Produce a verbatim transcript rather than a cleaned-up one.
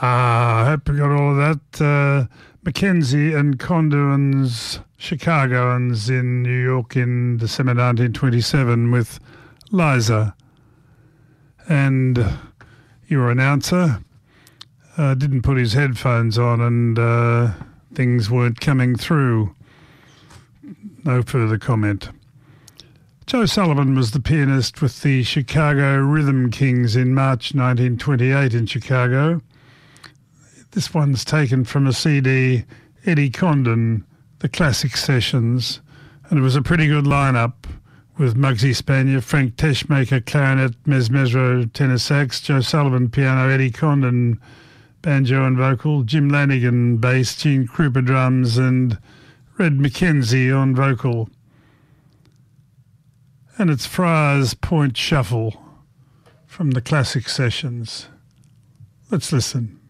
Ah, I hope you got all of that. Uh, Mackenzie and Conduans, Chicagoans in New York in December nineteen twenty-seven with Liza. And your announcer uh, didn't put his headphones on and uh, things weren't coming through. No further comment. Joe Sullivan was the pianist with the Chicago Rhythm Kings in March nineteen twenty-eight in Chicago. This one's taken from a C D, Eddie Condon, The Classic Sessions, and it was a pretty good lineup with Muggsy Spanier, Frank Teschmaker, clarinet, Mez Mesro, tenor sax, Joe Sullivan, piano, Eddie Condon, banjo and vocal, Jim Lanigan, bass, Gene Krupa, drums, and Red Mackenzie on vocal. And it's Friars Point Shuffle from The Classic Sessions. Let's listen.